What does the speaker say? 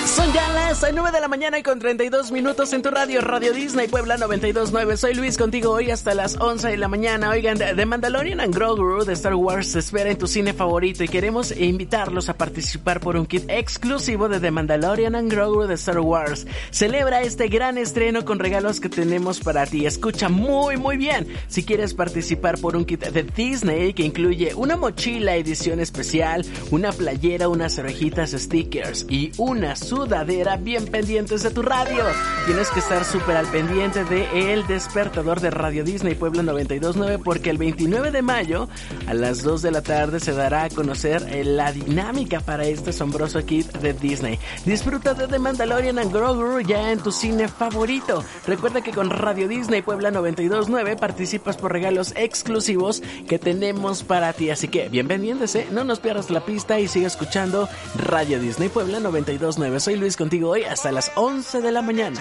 Son ya las 9 de la mañana y con 32 minutos en tu radio, Radio Disney Puebla 92.9. Soy Luis, contigo hoy hasta las 11 de la mañana. Oigan, The Mandalorian and Grogu de Star Wars se espera en tu cine favorito y queremos invitarlos a participar por un kit exclusivo de The Mandalorian and Grogu de Star Wars. Celebra este gran estreno con regalos que tenemos para ti. Escucha muy bien. Si quieres participar por un kit de Disney que incluye una mochila edición especial, una playera, unas orejitas, stickers y una sudadera, bien pendientes de tu radio. Tienes que estar súper al pendiente de El Despertador de Radio Disney Puebla 92.9 porque el 29 de mayo a las 2 de la tarde se dará a conocer la dinámica para este asombroso kit de Disney. Disfruta de The Mandalorian and Grogu ya en tu cine favorito. Recuerda que con Radio Disney Puebla 92.9 participas por regalos exclusivos que tenemos para ti, así que bien pendientes, no nos pierdas la pista y sigue escuchando Radio Disney Puebla 92.9. Soy Luis, contigo hoy hasta las 11 de la mañana.